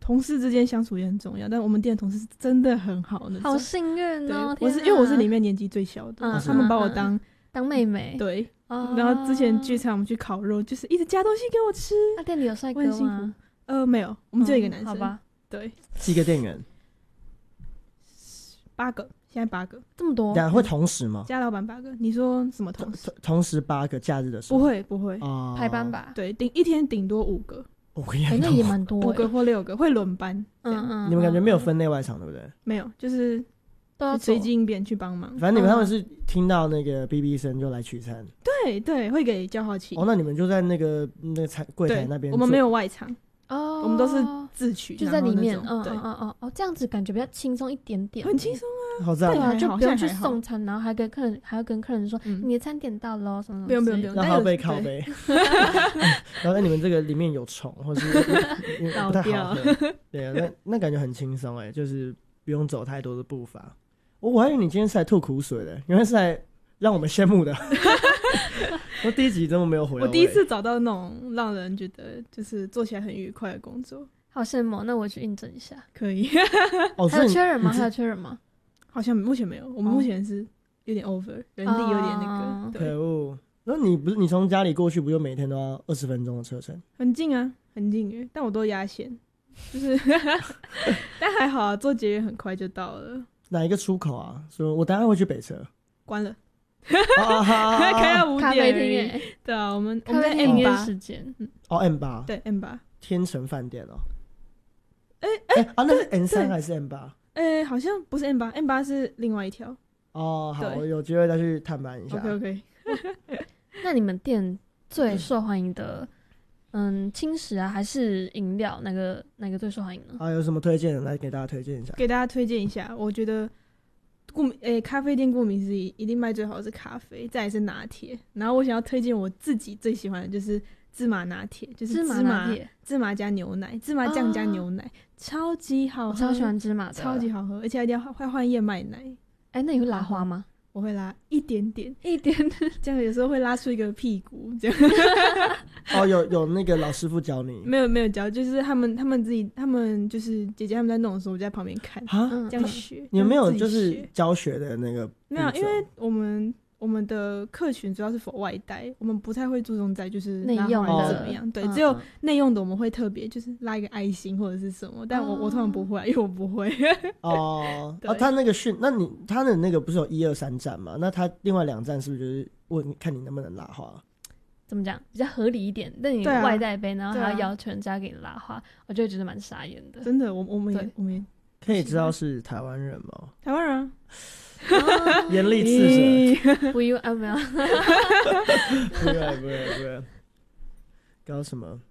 同事之间相处也很重要，但我们店的同事是真的很好那种。 好幸运哦！ 对，因为我是里面年纪最小的，他们把我当妹妹。 对，然后之前剧场我们去烤肉，就是一直加东西给我吃。 那店里有帅哥吗？ 没有，我们只有一个男生。 好吧。 对。 几个店员 ？8个，现在8个。 这么多？ 会同时吗？ 加老板8个，你说什么同时？ 同时8个，假日的时候？ 不会排班吧？ 对，一天顶多5个。 那也蛮多 ，5个或6个会轮班。 你们感觉没有分内外场对不对？ 没有，就是都要随机应变去帮忙。 反正他们是听到那个哔哔声就来取餐。 对，会给叫号器。 那你们就在那个柜台那边。 我们没有外场哦， 我们都是自取， 就在里面。 对， 这样子感觉比较轻松一点点。 很轻松啊， 好赞。 对啊，就不用去送餐，然后还要跟客人说你的餐点到了什么。 不用， 让他被靠背。然后在你们这个里面有虫，或是不太好喝。对啊，那感觉很轻松就是不用走太多的步伐。我还以为你今天是来吐苦水的，原来是来让我们羡慕的。我第一集真的没有回来。 我第一次找到那种让人觉得就是做起来很愉快的工作， 好羡慕。那我去应征一下， 可以。 还有缺人吗？ 好像目前没有，我们目前是有点 over，人力有点那个。 可恶！那你从家里过去，不就每天都要20分钟的车程？ 很近啊，很近耶，但我都压线，就是但还好啊，坐捷运很快就到了。 哪一个出口啊？说我等下会去北车。 关了。 开到5点。咖啡厅对啊，我们在 M8 时间。 M8。 对 M8。 天成饭店哦。那是 N3 还是 M8？ 好像不是 M8 是另外一条。 好，我有机会再去探班一下。 OK。 那你们店最受欢迎的，轻食啊，还是饮料？哪个最受欢迎呢？ 有什么推荐的？来给大家推荐一下。 给大家推荐一下，我觉得咖啡店顾名思义，一定卖最好的是咖啡，再来是拿铁。然后我想要推荐我自己最喜欢的就是芝麻拿铁，就是芝麻加牛奶，芝麻酱加牛奶，超级好喝。 我超喜欢芝麻的， 超级好喝，而且一定要换燕麦奶。 那你会拉花吗？ 我会拉一点点，这样有时候会拉出一个屁股这样。 有那个老师傅教你？ 没有教，就是他们自己，他们就是姐姐他们在弄的时候，我就在旁边看这样学。 你们没有就是教学的那个？ 没有，因为我们的客群主要是否外带，我们不太会注重在就是内用的怎么样。对，只有内用的我们会特别就是拉一个爱心或者是什么，但我通常不会，因为我不会。 他那个他的那个不是有1、2、3站嘛？那他另外2站是不是就是问看你能不能拉花？ 怎么讲比较合理一点？但你外带杯，然后还要要求人家给你拉花，我就会觉得蛮傻眼的。 真的，我们也可以知道是台湾人吗？ 台湾人。 严厉斥责。 不用没有。 不会。搞什么？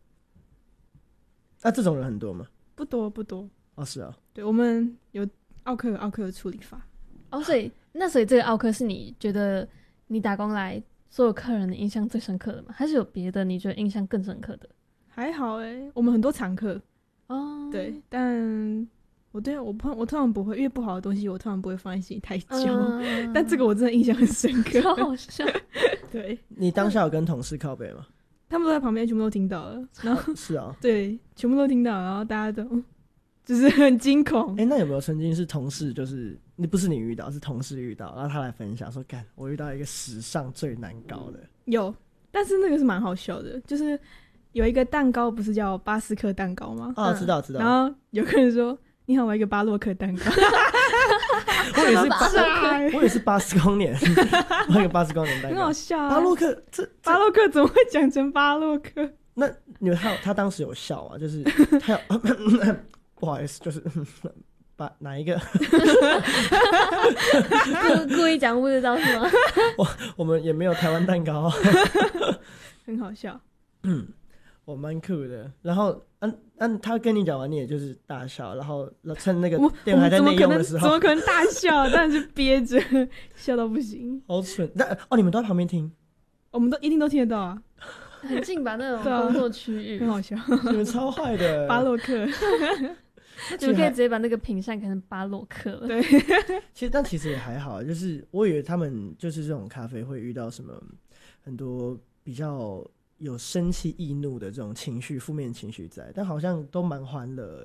这种人很多吗？ 不多。 是啊。 对，我们有奥克的处理法。 所以这个奥克是你觉得你打工来所有客人的印象最深刻的吗？还是有别的你觉得印象更深刻的？ 还好我们很多常客。对，但我通常不会，因为不好的东西我通常不会放在心里太久。但这个我真的印象很深刻， 超好笑。 对， 你当下有跟同事靠北吗？ 他们都在旁边，全部都听到了。然后是啊， 对，全部都听到，然后大家都就是很惊恐。 那有没有曾经是同事，就是不是你遇到，是同事遇到，然后他来分享说，干，我遇到一个史上最难搞的。 有，但是那个是蛮好笑的，就是有一个蛋糕不是叫巴斯克蛋糕吗？ 知道。 然后有个人说，你好，我要一个巴洛克蛋糕。 我也是80公年，我有一个80公年蛋糕， 很好笑啊。 巴洛克怎么会讲成巴洛克？ 那你们他当时有笑啊？就是他有不好意思，就是把哪一个故意讲不知道是吗？ 我们也没有台湾蛋糕。 很好笑。 我蛮酷的。然后他跟你讲完，你也就是大笑，然后趁那个店还在内用的时候， 怎么可能大笑？当然是憋着笑到不行。 好蠢！你们都在旁边听？ 我们都一定都听得到啊， 很近吧？那种工作区域， 很好笑。 你们超坏的。 巴洛克。 你们可以直接把那个品相改成巴洛克了。 对。 其实也还好，就是我以为他们就是这种咖啡会遇到什么很多比较有生气易怒的这种情绪，负面情绪在，但好像都蛮欢乐。